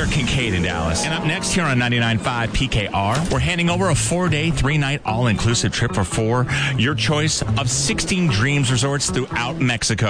Kincaid in Dallas. And up next here on 99.5 PKR, we're handing over a 4-day, 3-night all-inclusive trip for four. Your choice of 16 Dreams resorts throughout Mexico.